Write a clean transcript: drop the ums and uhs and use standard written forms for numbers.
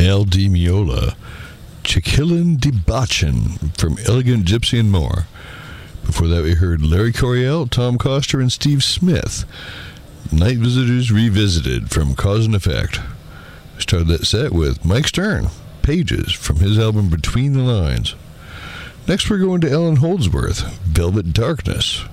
Al Di Meola, Chiquilin Debauchin from Elegant Gypsy and more. Before that, we heard Larry Coryell, Tom Coster, and Steve Smith. Night Visitors Revisited from Cause and Effect. We started that set with Mike Stern, Pages, from his album Between the Lines. Next, we're going to Ellen Holdsworth, Velvet Darkness.